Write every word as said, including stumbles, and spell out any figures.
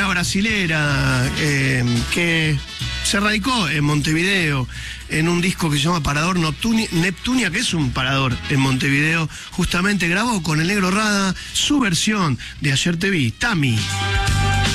una brasilera eh, que se radicó en Montevideo en un disco que se llama Parador Neptunia, Neptunia, que es un parador en Montevideo. Justamente grabó con el Negro Rada su versión de Ayer Te Vi, Tami.